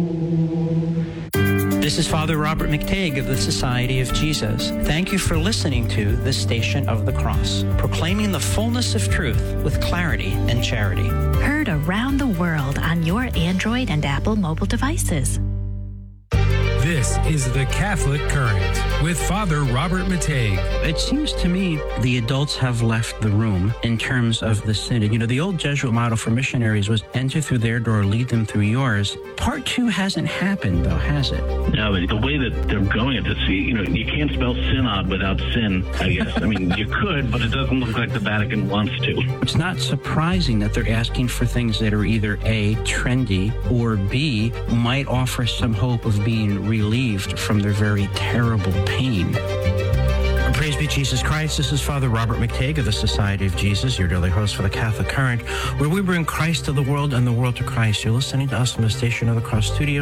This is Father Robert McTague of the Society of Jesus. Thank you for listening to The Station of the Cross, proclaiming the fullness of truth with clarity and charity. Heard around the world on your Android and Apple mobile devices. This is The Catholic Current with Father Robert McTague. It seems to me the adults have left the room in terms of the synod. You know, the old Jesuit model for missionaries was enter through their door, lead them through yours. Part 2 hasn't happened, though, has it? No, but the way that they're going at this, you can't spell synod without sin, I guess. I mean, you could, but it doesn't look like the Vatican wants to. It's not surprising that they're asking for things that are either A, trendy, or B, might offer some hope of being relieved from their very terrible pain. Praise be Jesus Christ. This is Father Robert McTague of the Society of Jesus, your daily host for the Catholic Current, where we bring Christ to the world and the world to Christ. You're listening to us from the Station of the Cross studio.